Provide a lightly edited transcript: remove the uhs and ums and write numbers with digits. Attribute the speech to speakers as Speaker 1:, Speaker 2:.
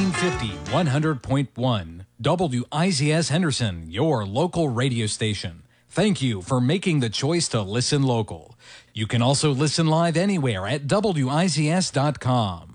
Speaker 1: 1450 100.1. WIZS Henderson, your local radio station. Thank you for making the choice to listen local. You can also listen live anywhere at WIZS.com.